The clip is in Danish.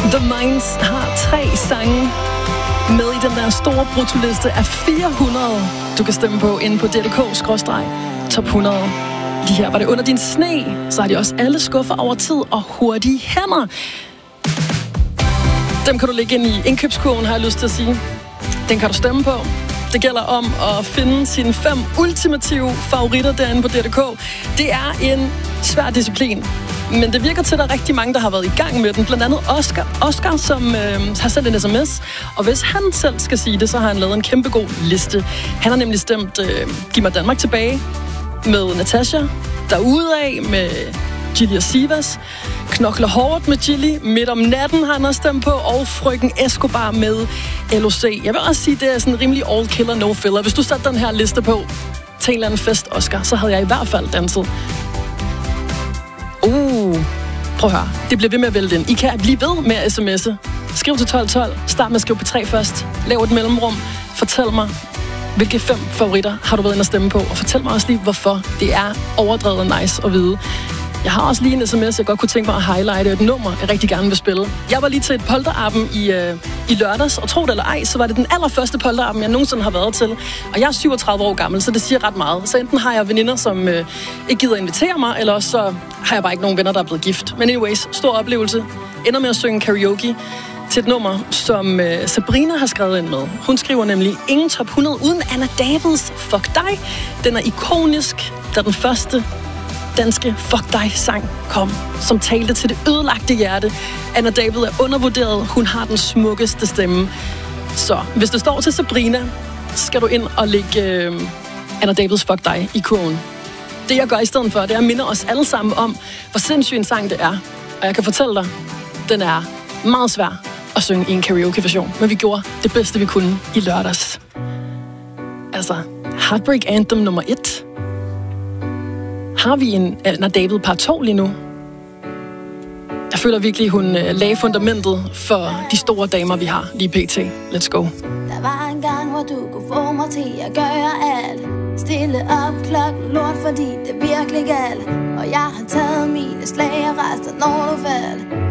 The Minds har 3 sange med i den der store bruttoliste af 400, du kan stemme på inde på DDK/top 100. Lige her var det Under din sne, så har de også Alle skuffer over tid og Hurtige hænder. Dem kan du lægge ind i indkøbskurven, har jeg lyst til at sige. Den kan du stemme på. Det gælder om at finde sine 5 ultimative favoritter derinde på DDK. Det er en svær disciplin, men det virker til, at der er rigtig mange, der har været i gang med den. Blandt andet Oscar som har sendt en sms. Og hvis han selv skal sige det, så har han lavet en kæmpe god liste. Han har nemlig stemt Giv mig Danmark tilbage med Natasha, Derudad med Gilly og Sivas, Knokler hårdt med Gilly, Midt om natten har han også stemt på, og Frøken Escobar med LOC. Jeg vil også sige, det er sådan rimelig all killer, no filler. Hvis du satte den her liste på til en eller anden fest, Oscar, så havde jeg i hvert fald danset. Prøv at høre. Det bliver ved med at vælge den. I kan blive ved med at sms'e. Skriv til 1212. Start med at skrive på 3 først. Lav et mellemrum. Fortæl mig, hvilke 5 favoritter har du været inde at stemme på. Og fortæl mig også lige, hvorfor. Det er overdrevet nice at vide. Jeg har også lige en sms, jeg godt kunne tænke mig at highlighte et nummer, jeg rigtig gerne vil spille. Jeg var lige til et polterappen i lørdags, og tro det eller ej, så var det den allerførste polterappen, jeg nogensinde har været til. Og jeg er 37 år gammel, så det siger ret meget. Så enten har jeg veninder, som ikke gider invitere mig, eller også så har jeg bare ikke nogen venner, der er blevet gift. Men anyways, stor oplevelse. Ender med at synge karaoke til et nummer, som Sabrina har skrevet ind med. Hun skriver nemlig ingen top 100 uden Anna Davids Fuck dig. Den er ikonisk, da den første danske Fuck dig-sang kom, som talte til det ødelagte hjerte. Anna David er undervurderet. Hun har den smukkeste stemme. Så hvis det står til Sabrina, så skal du ind og lægge Anna Davids Fuck dig i kurven. Det jeg gør i stedet for, det er at minde os alle sammen om, hvor sindssyg en sang det er. Og jeg kan fortælle dig, den er meget svær at synge i en karaoke-version. Men vi gjorde det bedste, vi kunne i lørdags. Altså, Heartbreak Anthem nummer 1. Har vi en Anna David par 2 lige nu? Jeg føler virkelig, hun lagde fundamentet for de store damer, vi har lige pt. Let's go. Der var en gang, hvor du kunne få mig til at gøre alt. Stille op klokken lort, fordi det virkelig galt. Og jeg har taget mine slag og rester, når du faldt.